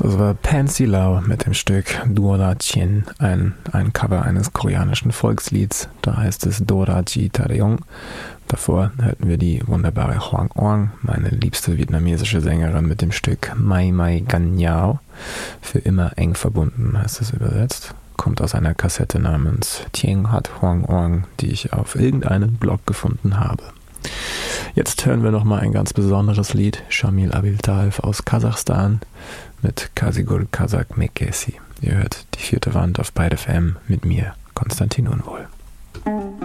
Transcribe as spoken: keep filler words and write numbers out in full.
Das war Pansy Lau mit dem Stück Dora Chien, ein, ein Cover eines koreanischen Volkslieds. Da heißt es Dora Ji Taeyong. Davor hörten wir die wunderbare Hwang Oang, meine liebste vietnamesische Sängerin, mit dem Stück Mai Mai Gan Nhau. Für immer eng verbunden heißt es übersetzt. Kommt aus einer Kassette namens Tieng Hat Hwang Oang, die ich auf irgendeinem Blog gefunden habe. Jetzt hören wir nochmal ein ganz besonderes Lied, Shamil Abiltaev aus Kasachstan mit Kasigul Kazak Mekesi. Ihr hört die vierte Wand auf Byte F M mit mir, Konstantin Unwohl.